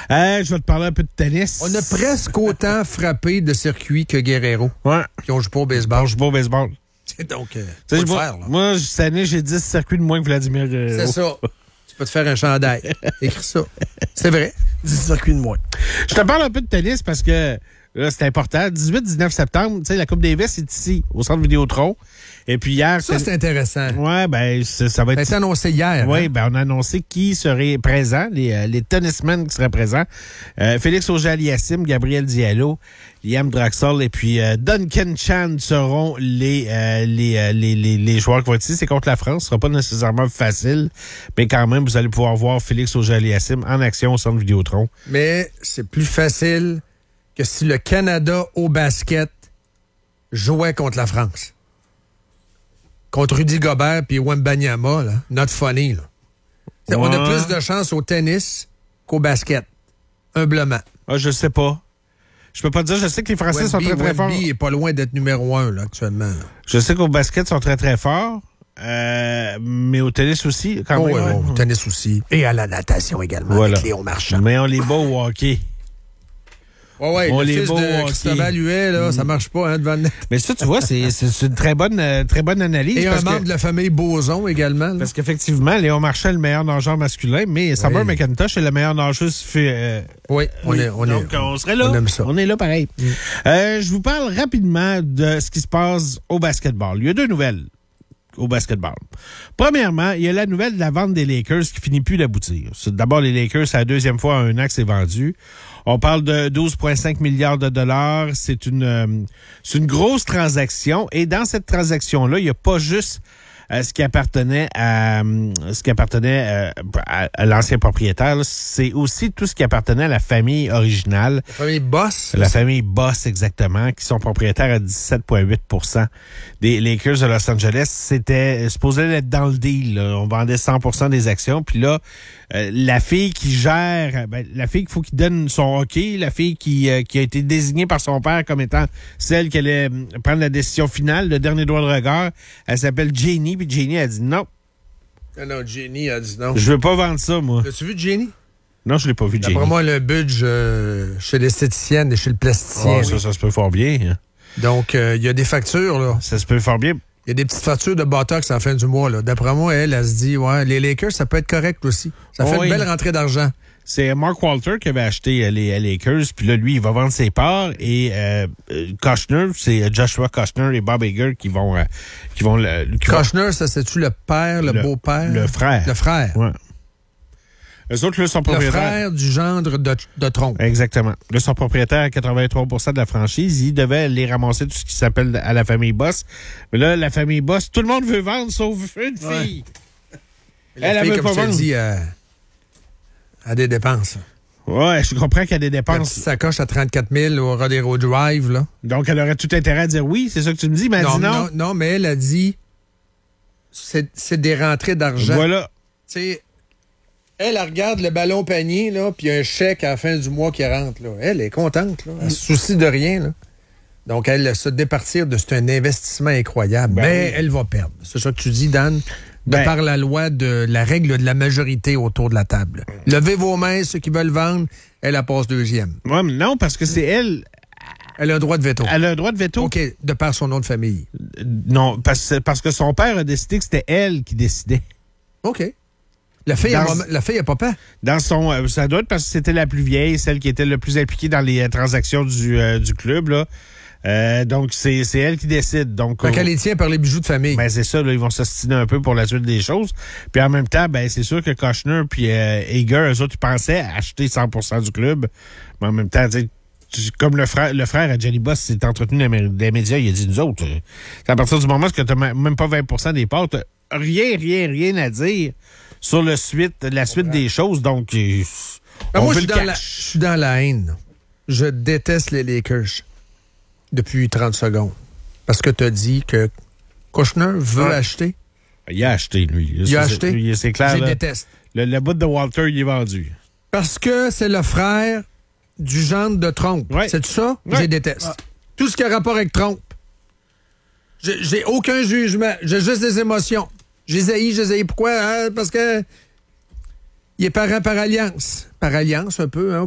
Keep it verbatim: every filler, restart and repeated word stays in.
Euh, je vais te parler un peu de tennis. On a presque autant frappé de circuits que Guerrero. Ouais. Qui ont joué pas au baseball. On joue pas au baseball. Donc, euh, faut le moi, faire, là. Moi, cette année, j'ai dix circuits de moins que Vladimir Guerrero. C'est ça. Tu peux te faire un chandail. Écris ça. C'est vrai. dix circuits de moins. Je te parle un peu de tennis parce que là, c'est important. dix-huit dix-neuf septembre, tu sais, la Coupe Davis est ici, au Centre Vidéotron. Et puis hier... Ça, c'est intéressant. Ouais, ben, ça, ça va être... Ça a été annoncé hier. Oui, hein? ben, on a annoncé qui serait présent, les, euh, les tennismen qui seraient présents. Euh, Félix Auger-Aliassime, Gabriel Diallo, Liam Draxler et puis euh, Duncan Chan seront les, euh, les, euh, les, les, les joueurs qui vont être ici. C'est contre la France. Ce sera pas nécessairement facile, mais quand même, vous allez pouvoir voir Félix Auger-Aliassime en action au Centre Vidéotron. Mais c'est plus facile que si le Canada au basket jouait contre la France. Contre Rudy Gobert puis Wembanyama, là. Not funny, là. Ouais. On a plus de chance au tennis qu'au basket. Humblement. Ah, je sais pas. Je peux pas te dire, je sais que les Français Wemby, sont très, très Wemby forts. Wemby est pas loin d'être numéro un, là, actuellement. Là. Je sais qu'au basket, ils sont très, très forts. Euh, mais au tennis aussi, quand oh, même. Ouais, ouais. Au tennis aussi. Et à la natation également, voilà. avec Léon Marchand. Mais on les bat au hockey. Ouais, ouais, on le les fils bat de au Christophe hockey. Huet, là, mm. ça marche pas, hein, devant le net. Mais ça, tu vois, c'est, c'est une très bonne, euh, très bonne analyse. Et parce un membre que, de la famille Boson également. Là. Parce qu'effectivement, Léon Marchand est le meilleur nageur masculin, mais Summer oui. McIntosh est la meilleure nageuse. Euh, oui, on oui, est, on donc, est, on serait là. On aime ça. On est là pareil. Mm. Euh, je vous parle rapidement de ce qui se passe au basketball. Il y a deux nouvelles au basketball. Premièrement, il y a la nouvelle de la vente des Lakers qui finit plus d'aboutir. C'est d'abord les Lakers, c'est la deuxième fois en un an que c'est vendu. On parle de douze virgule cinq milliards de dollars. C'est une, euh, c'est une grosse transaction. Et dans cette transaction-là, il n'y a pas juste euh, ce qui appartenait à euh, ce qui appartenait euh, à, à l'ancien propriétaire. Là. C'est aussi tout ce qui appartenait à la famille originale. La famille Boss. La famille Boss, exactement, qui sont propriétaires à dix-sept virgule huit pour cent des Lakers de Los Angeles. C'était supposé être dans le deal. Là. On vendait cent pour cent des actions. Puis là, Euh, la fille qui gère, ben, la fille qu'il faut qu'il donne son hockey, la fille qui, euh, qui a été désignée par son père comme étant celle qui allait euh, prendre la décision finale, le dernier doigt de regard, elle s'appelle Jenny, puis Jenny a dit non. Ah non, Jenny a dit non. Je veux pas vendre ça, moi. As-tu vu Jenny? Non, je l'ai pas vu, Jenny. D'après moi, le budget euh, chez l'esthéticienne et chez le plasticien. Oh, ça, oui. ça se peut fort bien. Hein. Donc, il euh, y a des factures, là. Ça se peut fort bien. Il y a des petites factures de Botox à la fin du mois. Là. D'après moi, elle, elle se dit, ouais, les Lakers, ça peut être correct aussi. Ça fait oh, une oui. belle rentrée d'argent. C'est Mark Walter qui avait acheté euh, les Lakers, puis là, lui, il va vendre ses parts. Et euh, Kushner, c'est Joshua Kushner et Bob Hager qui vont... Euh, qui vont le, qui Kushner, vont... ça, c'est-tu le père, le, le beau-père? Le frère. Le frère. Ouais. Eux autres, là, sont propriétaires... Le frère du gendre de, de Trompe. Exactement. Là, sont propriétaires à quatre-vingt-trois pour cent de la franchise. Ils devaient les ramasser tout ce qui s'appelle à la famille Boss. Mais là, la famille Boss, tout le monde veut vendre, sauf une fille. Ouais. Elle, elle, elle veut veut pas pas vendre. Dit, euh, a des dépenses. Ouais, je comprends qu'il y a des dépenses. Ça coche à trente-quatre mille au Rodeo Drive, là. Donc, elle aurait tout intérêt à dire oui, c'est ça que tu me dis, mais elle non, dit non. Non, non, mais elle a dit, c'est, c'est des rentrées d'argent. Voilà. Tu sais, elle, elle regarde le ballon panier, là, puis il y a un chèque à la fin du mois qui rentre, là. Elle est contente, là. Elle se soucie de rien, là. Donc, elle se départir de c'est un investissement incroyable. Ben, mais oui. Elle va perdre. C'est ça que tu dis, Dan, de ben, par la loi de la règle de la majorité autour de la table. Levez vos mains, ceux qui veulent vendre, elle la passe deuxième. Oui, mais non, parce que c'est elle... Elle a un droit de veto. Elle a un droit de veto. OK, de par son nom de famille. Euh, non, parce, parce que son père a décidé que c'était elle qui décidait. OK. La fille, dans, a, la fille a papa. Dans son, euh, ça doit être parce que c'était la plus vieille, celle qui était le plus impliquée dans les euh, transactions du, euh, du club, là. Euh, donc, c'est, c'est elle qui décide. Donc, donc, elle les tient par les bijoux de famille. Ben, c'est ça, là, ils vont s'ostiner un peu pour la suite des choses. Puis en même temps, ben, c'est sûr que Kushner puis euh, Hager, eux autres, ils pensaient acheter cent pour cent du club. Mais en même temps, tu sais, comme le frère, le frère à Jenny Boss s'est entretenu dans les médias, il a dit, nous autres, euh, à partir du moment où tu n'as même pas vingt pour cent des parts, t'as rien, rien, rien à dire sur le suite, la suite ouais. des choses. Donc, euh, ben moi, je suis, dans la, je suis dans la haine. Je déteste les Lakers depuis trente secondes. Parce que tu as dit que Kushner veut ouais. acheter. Il a acheté, lui. Il a acheté? Lui, c'est clair. Je là, déteste. Le, le bout de Walter, il est vendu. Parce que c'est le frère du gendre de Trompe. Ouais. C'est tout ça? Ouais. Je déteste. Ah. Tout ce qui a rapport avec Trompe. J'ai, j'ai aucun jugement. J'ai juste des émotions. J'ai haï, j'ai haï. Pourquoi? Hein? Parce que il est parent par alliance. Par alliance, un peu, hein?